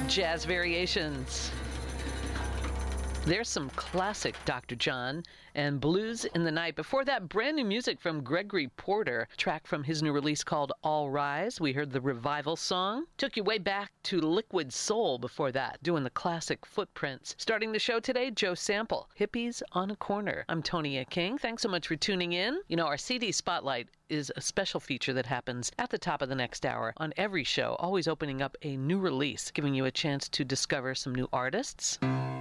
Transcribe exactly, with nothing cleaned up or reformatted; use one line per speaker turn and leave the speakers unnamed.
Jazz Variations. There's some classic Doctor John and Blues in the Night. Before that, brand new music from Gregory Porter, track from his new release called All Rise. We heard the Revival song. Took you way back to Liquid Soul before that, doing the classic Footprints. Starting the show today, Joe Sample, Hippies on a Corner. I'm Tonia King. Thanks so much for tuning in. You know, our C D Spotlight is a special feature that happens at the top of the next hour on every show, always opening up a new release, giving you a chance to discover some new artists.